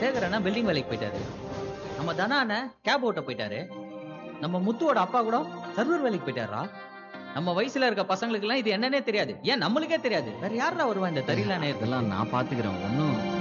சேகர் அண்ணா building வேலைக்கு போயிட்டாரு. நம்ம தனா அண்ணன் கேப் ஓட்ட போயிட்டாரு. நம்ம முத்துவோட அப்பா கூட சர்வர் வேலைக்கு போயிட்டாரா. நம்ம வயசுல இருக்க பசங்களுக்கு எல்லாம் இது என்னன்னே தெரியாது. ஏன் நம்மளுக்கே தெரியாது. வேற யாரா வருவா இந்த தெரியல? இதெல்லாம் நான் பாத்துக்கிறேன். ஒன்னும்